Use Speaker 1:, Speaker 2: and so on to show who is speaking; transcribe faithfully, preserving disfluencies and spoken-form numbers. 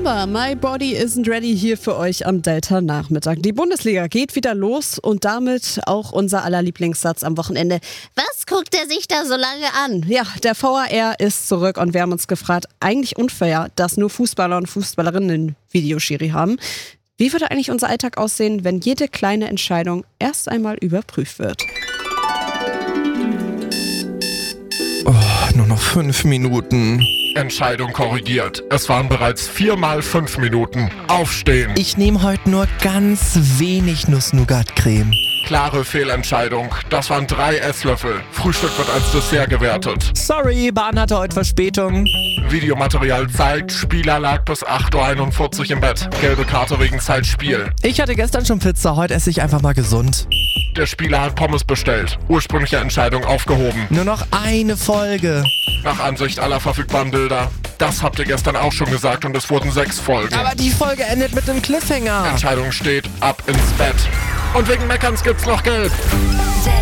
Speaker 1: Mamba, My Body Isn't Ready hier für euch am Delta-Nachmittag. Die Bundesliga geht wieder los und damit auch unser aller Lieblingssatz am Wochenende. Was guckt er sich da so lange an? Ja, der V A R ist zurück und wir haben uns gefragt, eigentlich unfair, dass nur Fußballer und Fußballerinnen einen Videoschiri haben. Wie würde eigentlich unser Alltag aussehen, wenn jede kleine Entscheidung erst einmal überprüft wird?
Speaker 2: Oh, nur noch fünf Minuten.
Speaker 3: Entscheidung korrigiert. Es waren bereits viermal fünf Minuten. Aufstehen.
Speaker 2: Ich nehme heute nur ganz wenig Nuss-Nougat-Creme.
Speaker 3: Klare Fehlentscheidung. Das waren drei Esslöffel. Frühstück wird als Dessert gewertet.
Speaker 2: Sorry, Bahn hatte heute Verspätung.
Speaker 3: Videomaterial zeigt, Spieler lag bis acht Uhr einundvierzig im Bett. Gelbe Karte wegen Zeitspiel.
Speaker 2: Ich hatte gestern schon Pizza, heute esse ich einfach mal gesund.
Speaker 3: Der Spieler hat Pommes bestellt. Ursprüngliche Entscheidung aufgehoben.
Speaker 2: Nur noch eine Folge.
Speaker 3: Nach Ansicht aller verfügbaren Bilder. Das habt ihr gestern auch schon gesagt und es wurden sechs Folgen.
Speaker 2: Aber die Folge endet mit einem Cliffhanger.
Speaker 3: Entscheidung steht, ab ins Bett. Und wegen Meckerns gibt's noch Geld.